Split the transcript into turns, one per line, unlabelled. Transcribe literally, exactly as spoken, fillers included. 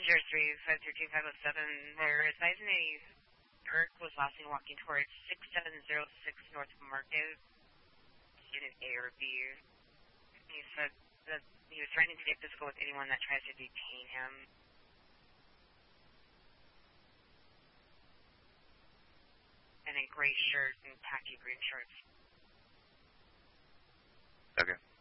Passenger three five three two five oh seven, they're advising that Eric was last seen walking towards six seven zero six North Market, unit A or B. He said that he was threatening to get physical with anyone that tries to detain him. And a gray shirt and khaki green shorts.
Okay.